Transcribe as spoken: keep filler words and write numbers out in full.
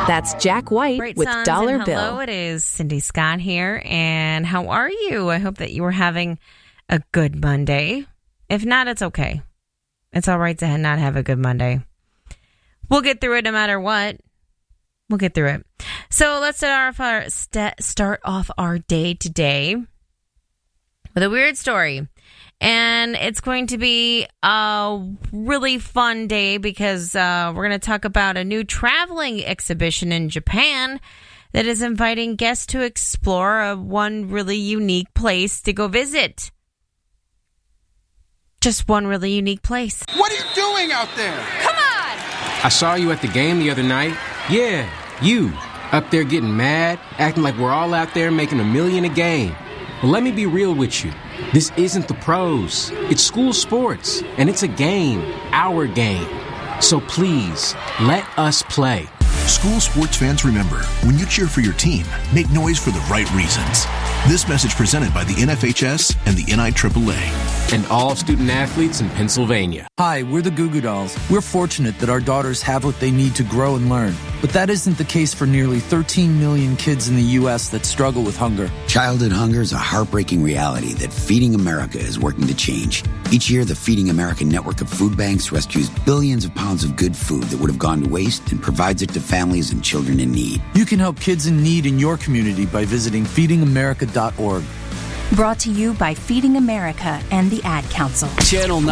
That's Jack White Great with Sons Dollar and Bill. Hello, it is Cindy Scott here. And how are you? I hope that you were having a good Monday. If not, it's okay. It's all right to not have a good Monday. We'll get through it no matter what. We'll get through it. So let's start off our, st- start off our day today with a weird story. And it's going to be a really fun day because uh, we're going to talk about a new traveling exhibition in Japan that is inviting guests to explore a one really unique place to go visit. Just one really unique place. What are you doing out there? Come on! I saw you at the game the other night. Yeah, you. Up there getting mad, acting like we're all out there making a million a game. Well, let me be real with you. This isn't the pros. It's school sports, and it's a game, our game. So please, let us play. School sports fans, remember, when you cheer for your team, make noise for the right reasons. This message presented by the N F H S and the N I triple A. And all student athletes in Pennsylvania. Hi, we're the Goo Goo Dolls. We're fortunate that our daughters have what they need to grow and learn. But that isn't the case for nearly thirteen million kids in the U S that struggle with hunger. Childhood hunger is a heartbreaking reality that Feeding America is working to change. Each year, the Feeding America network of food banks rescues billions of pounds of good food that would have gone to waste and provides it to families and children in need. You can help kids in need in your community by visiting feeding america dot org. Brought to you by Feeding America and the Ad Council. Channel